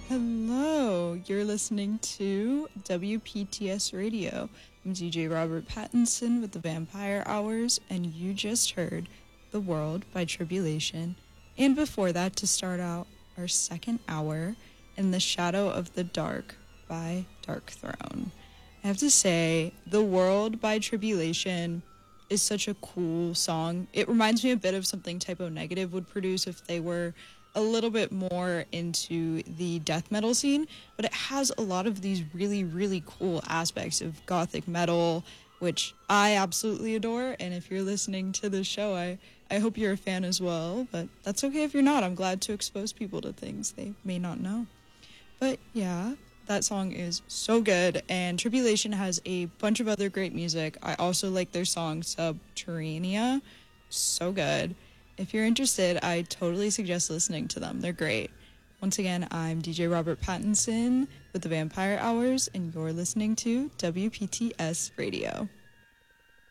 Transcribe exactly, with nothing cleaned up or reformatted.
Hello, you're listening to W P T S Radio. I'm D J Robert Pattinson with the Vampire Hours, and you just heard The World by Tribulation. And before that, to start out our second hour, In the Shadow of the Dark by Darkthrone. I have to say, The World by Tribulation is such a cool song. It reminds me a bit of something Typo Negative would produce if they were a little bit more into the death metal scene, but it has a lot of these really, really cool aspects of gothic metal, which I absolutely adore. And if you're listening to this show, I, I hope you're a fan as well, but that's okay if you're not. I'm glad to expose people to things they may not know. But yeah, that song is so good, and Tribulation has a bunch of other great music. I also like their song Subterranea. So good. If you're interested, I totally suggest listening to them. They're great. Once again, I'm D J Robert Pattinson with the Vampire Hours, and you're listening to W P T S Radio.